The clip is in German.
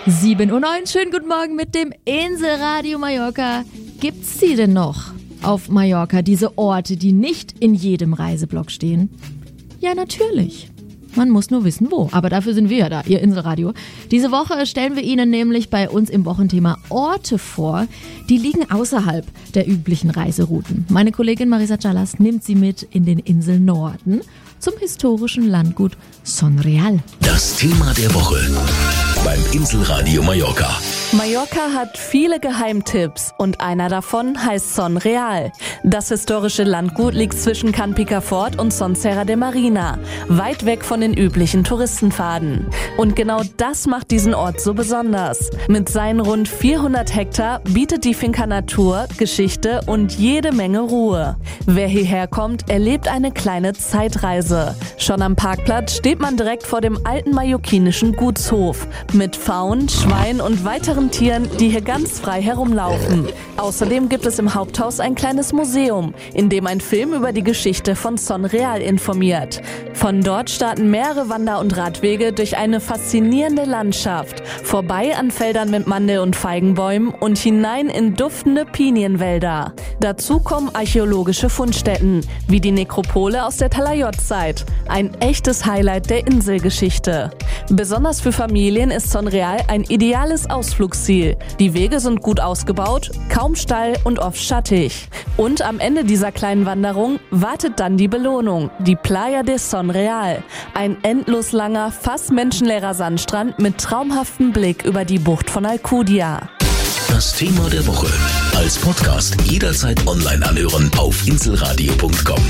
7:09 Uhr, schönen guten Morgen mit dem Inselradio Mallorca. Gibt's sie denn noch auf Mallorca, diese Orte, die nicht in jedem Reiseblock stehen? Ja, natürlich. Man muss nur wissen, wo. Aber dafür sind wir ja da, Ihr Inselradio. Diese Woche stellen wir Ihnen nämlich bei uns im Wochenthema Orte vor, die liegen außerhalb der üblichen Reiserouten. Meine Kollegin Marisa Chalas nimmt Sie mit in den Inselnorden zum historischen Landgut Son Real. Das Thema der Woche beim Inselradio Mallorca. Mallorca hat viele Geheimtipps und einer davon heißt Son Real. Das historische Landgut liegt zwischen Can Picafort und Son Serra de Marina, weit weg von den üblichen Touristenpfaden. Und genau das macht diesen Ort so besonders. Mit seinen rund 400 Hektar bietet die Finca Natur, Geschichte und jede Menge Ruhe. Wer hierher kommt, erlebt eine kleine Zeitreise. Schon am Parkplatz steht man direkt vor dem alten mallorquinischen Gutshof mit Pfauen, Schweinen und weiteren Tieren, die hier ganz frei herumlaufen. Außerdem gibt es im Haupthaus ein kleines Museum, in dem ein Film über die Geschichte von Son Real informiert. Von dort starten mehrere Wander- und Radwege durch eine faszinierende Landschaft, vorbei an Feldern mit Mandel- und Feigenbäumen und hinein in duftende Pinienwälder. Dazu kommen archäologische Fundstätten, wie die Nekropole aus der Talayot-Zeit. Ein echtes Highlight der Inselgeschichte. Besonders für Familien ist Son Real ein ideales Ausflugsziel. Die Wege sind gut ausgebaut, kaum steil und oft schattig. Und am Ende dieser kleinen Wanderung wartet dann die Belohnung, die Playa de Son Real. Ein endlos langer, fast menschenleerer Sandstrand mit traumhaftem Blick über die Bucht von Alcudia. Das Thema der Woche als Podcast jederzeit online anhören auf inselradio.com.